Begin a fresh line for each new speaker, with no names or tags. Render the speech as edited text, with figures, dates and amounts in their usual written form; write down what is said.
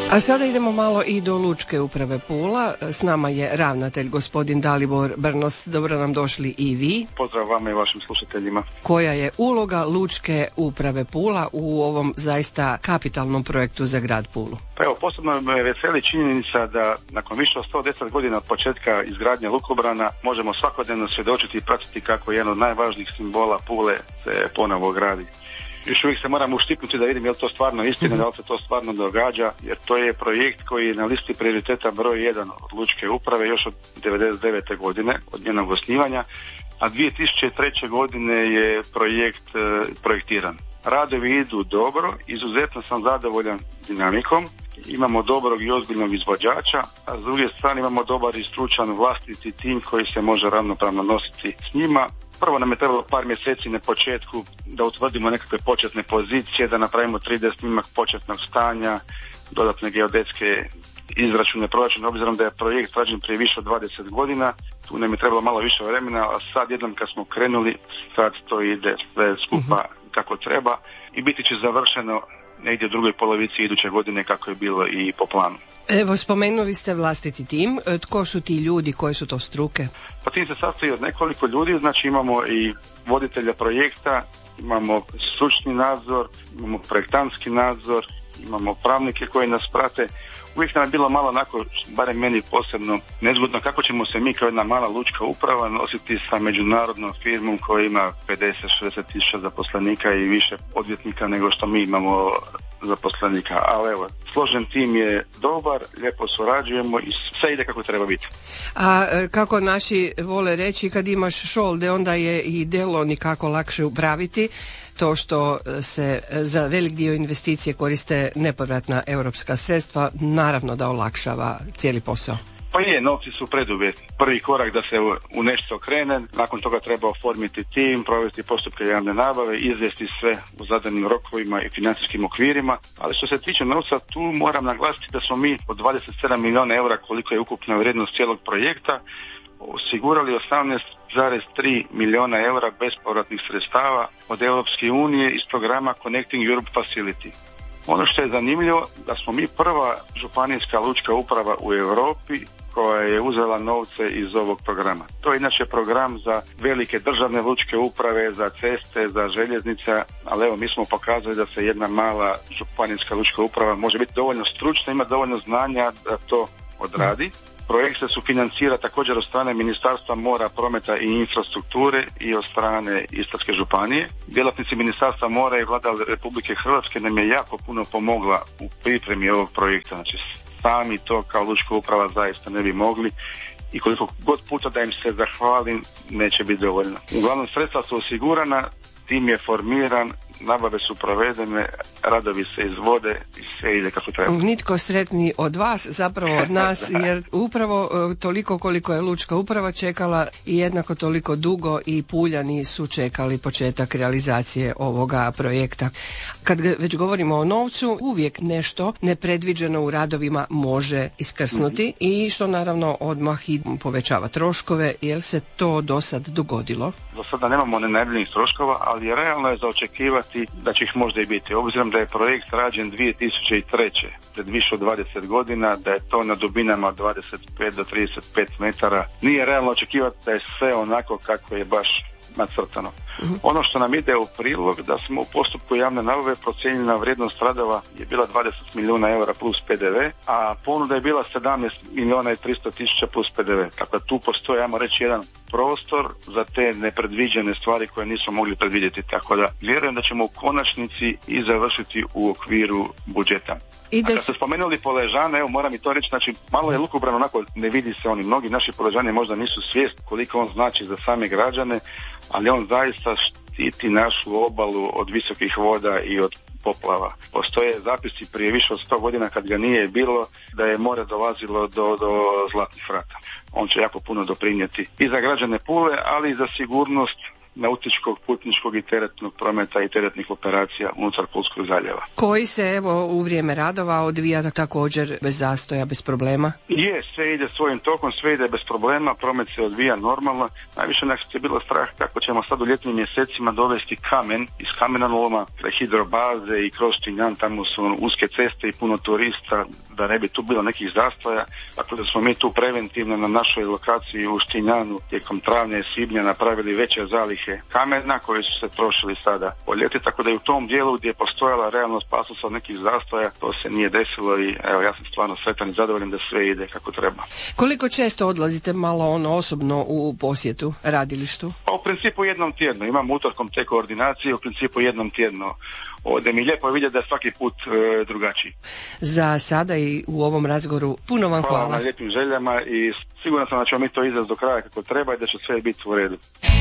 A sada idemo malo i do Lučke uprave Pula. S nama je ravnatelj gospodin Dalibor Brnos. Dobro nam došli i vi.
Pozdrav vama i vašim slušateljima.
Koja je uloga Lučke uprave Pula u ovom zaista kapitalnom projektu za grad Pulu?
Pa evo, posebno me veseli činjenica da nakon više od 110 godina od početka izgradnje lukobrana možemo svakodnevno svjedočiti i pratiti kako jedan od najvažnijih simbola Pule se ponovo gradi. Još uvijek se moramo uštipnuti da vidim je li to stvarno istina, da li se to stvarno događa, jer to je projekt koji je na listi prioriteta broj 1 od Lučke uprave još od 1999. godine, od njenog osnivanja, a 2003. godine je projekt projektiran. Radovi idu dobro, izuzetno sam zadovoljan dinamikom, imamo dobrog i ozbiljnog izvođača, a s druge strane imamo dobar i stručan vlastiti tim koji se može ravnopravno nositi s njima. Prvo nam je trebalo par mjeseci na početku da utvrdimo nekakve početne pozicije, da napravimo 3D snimak početnog stanja, dodatne geodetske izračune proračuna, obzirom da je projekt rađen prije više od 20 godina. Tu nam je trebalo malo više vremena, a sad jednom kad smo krenuli, sad to ide sve skupa kako treba i biti će završeno negdje u drugoj polovici iduće godine kako je bilo i po planu.
Evo, spomenuli ste vlastiti tim. Tko su ti ljudi, koje su to struke?
Pa tim se sastoji od nekoliko ljudi, znači imamo i voditelja projekta, imamo stručni nadzor, imamo projektantski nadzor, imamo pravnike koji nas prate. Uvijek nam je bilo malo onako, barem meni posebno, nezgodno kako ćemo se mi kao jedna mala lučka uprava nositi sa međunarodnom firmom koja ima 50-60 tisuća zaposlenika i više odvjetnika nego što mi imamo zaposlenika. Ali evo, složen tim je dobar, lijepo surađujemo i sve ide kako treba biti.
A kako naši vole reći, kad imaš šolde, onda je i delo nikako lakše upraviti. To što se za velik dio investicije koriste nepovratna europska sredstva, naravno da olakšava cijeli posao.
Pa je, novci su preduvjet. Prvi korak da se u nešto krene, nakon toga treba oformiti tim, provesti postupke javne nabave, izvesti sve u zadanim rokovima i financijskim okvirima, ali što se tiče novca, tu moram naglasiti da smo mi od 27 milijuna eura, koliko je ukupna vrijednost cijelog projekta, osigurali 18,3 milijuna eura bespovratnih sredstava od Europske unije iz programa Connecting Europe Facility. Ono što je zanimljivo, da smo mi prva županijska lučka uprava u Europi koja je uzela novce iz ovog programa. To je inače program za velike državne lučke uprave, za ceste, za željeznice, ali evo mi smo pokazali da se jedna mala županijska lučka uprava može biti dovoljno stručna, ima dovoljno znanja da to odradi. Projekt se sufinancira također od strane Ministarstva mora, prometa i infrastrukture i od strane Istarske županije. Djelatnici Ministarstva mora i Vlada Republike Hrvatske nam je jako puno pomogla u pripremi ovog projekta. Znači, sami to kao lučka uprava zaista ne bi mogli i koliko god puta da im se zahvalim neće biti dovoljno. Uglavnom, sredstva su osigurana, tim je formiran, nabave su provedene, radovi se izvode i sve ide kako treba.
Nitko sretniji od vas, zapravo od nas, jer upravo toliko koliko je lučka uprava čekala i jednako toliko dugo i Puljani su čekali početak realizacije ovoga projekta. Kad već govorimo o novcu, uvijek nešto nepredviđeno u radovima može iskrsnuti i što naravno odmah i povećava troškove. Jel se to do sad dogodilo?
Do sada nemamo nenajavljenih troškova, ali realno je za očekivati da će ih možda i biti. Obzirom da je projekt rađen 2003. pred više od 20 godina, da je to na dubinama od 25 do 35 metara, nije realno očekivati da je sve onako kako je baš nacrtano. Ono što nam ide u prilog da smo u postupku javne nabave procijenjena vrijednost radova je bila 20 milijuna eura plus PDV, a ponuda je bila 17 milijuna i 300 tisuća plus PDV. Dakle, tu postoji, ajmo reći, jedan prostor za te nepredviđene stvari koje nismo mogli predvidjeti. Tako da vjerujem da ćemo u konačnici i završiti u okviru budžeta. A kad ste spomenuli Poležane, evo moram i to reći, znači malo je lukobran onako, ne vidi se oni, mnogi naši Poležani možda nisu svjesni koliko on znači za same građane, ali on zaista štiti našu obalu od visokih voda i od poplava. Postoje zapisi prije više od 100 godina kad ga nije bilo da je more dolazilo do zlatnih vrata. On će jako puno doprinijeti i za građane Pule, ali i za sigurnost nautičkog, putničkog i teretnog prometa i teretnih operacija unutar Pulskog zaljeva.
Koji se evo u vrijeme radova odvija također bez zastoja, bez problema?
Je, sve ide svojim tokom, sve ide bez problema, promet se odvija normalno. Najviše nas je bilo strah kako ćemo sad u ljetnim mjesecima dovesti kamen iz kamenoloma, hidrobaze i kroz Činjan, tamo su uske ceste i puno turista, da ne bi tu bilo nekih zastoja, tako da smo mi tu preventivno na našoj lokaciji u Štinjanu tijekom travnja i svibnja napravili veće zalihe kamena koji su se trošili sada po ljeti, tako da i u tom dijelu gdje je postojala realna opasnost od nekih zastoja, to se nije desilo i evo, ja sam stvarno sretan i zadovoljan da sve ide kako treba.
Koliko često odlazite malo osobno u posjetu radilištu?
Pa u principu jednom tjedno, imam utorkom te koordinacije, u principu jednom tjedno. Ovdje mi lijepo vidjeti da je svaki put drugačiji.
Za sada i u ovom razgovoru puno vam hvala.
Hvala na lijepim željama i siguran sam da ćemo mi to izvesti do kraja kako treba i da će sve biti u redu.